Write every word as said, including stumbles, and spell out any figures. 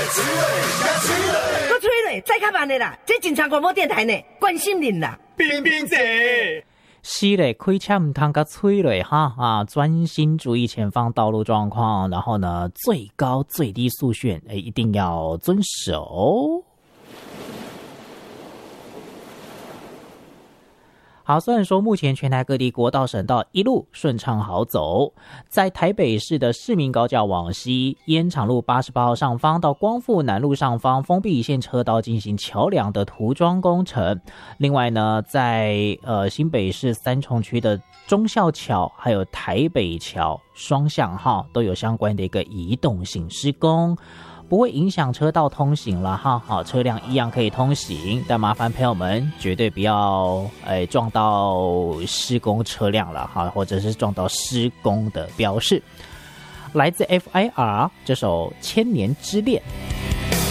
催泪，越催泪， 我催泪，再较慢的啦，这真长广播电台呢，关心您啦。 冰冰姐。 是嘞，开车唔通甲催泪哈啊！专心注意前方道路状况，然后呢，最高最低速限，哎，一定要遵守。好，虽然说目前全台各地国道、省道一路顺畅好走，在台北市的市民高架往西、烟厂路八十八号上方到光复南路上方封闭一线车道进行桥梁的涂装工程。另外呢，在呃新北市三重区的忠孝桥还有台北桥双向哈都有相关的一个移动性施工。不会影响车道通行了哈，好，车辆一样可以通行，但麻烦朋友们绝对不要哎撞到施工车辆了哈，或者是撞到施工的标示。来自 F I R 这首《千年之恋》。